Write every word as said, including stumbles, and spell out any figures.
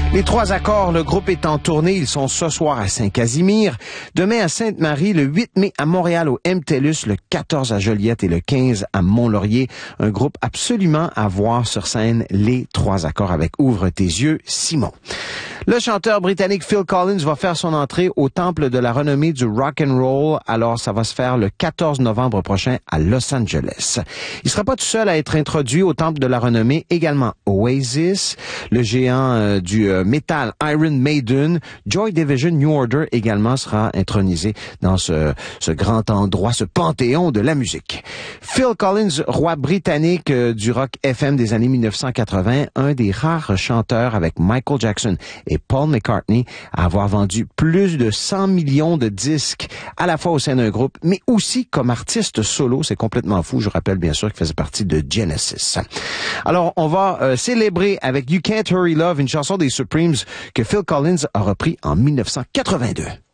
Les trois accords, le groupe est en tournée. Ils sont ce soir à Saint-Casimir, demain à Sainte-Marie, le huit mai à Montréal au M T E L U S, le quatorze à Joliette et le quinze à Mont-Laurier. Un groupe absolument à voir sur scène, les trois accords avec Ouvre tes yeux, Simon. Le chanteur britannique Phil Collins va faire son entrée au temple de la renommée du rock and roll. Alors, ça va se faire le quatorze novembre prochain à Los Angeles. Il sera pas tout seul à être introduit au temple de la renommée. Également Oasis, le géant euh, du euh, metal Iron Maiden, Joy Division, New Order également sera intronisé dans ce, ce grand endroit, ce panthéon de la musique. Phil Collins, roi britannique euh, du rock F M des années mille neuf cent quatre-vingts, un des rares chanteurs avec Michael Jackson et Paul McCartney à avoir vendu plus de cent millions de disques à la fois au sein d'un groupe, mais aussi comme artiste solo. C'est complètement fou. Je rappelle bien sûr qu'il faisait partie de Genesis. Alors, on va euh, célébrer avec You Can't Hurry Love, une chanson des Supremes que Phil Collins a repris en mille neuf cent quatre-vingt-deux.